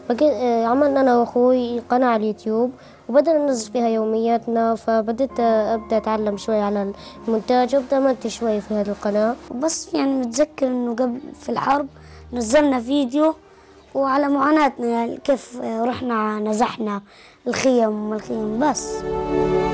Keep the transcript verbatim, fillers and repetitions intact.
عملنا أنا وأخوي قناة على اليوتيوب وبدأنا ننزل فيها يومياتنا، فبدأت أبدأ أتعلم شوي على المونتاج وأبدأ أمنتج شوي في هذه القناة. بس يعني متذكر إنه قبل في الحرب نزلنا فيديو وعلى معاناتنا، يعني كيف رحنا نزحنا الخيم الخيم بس.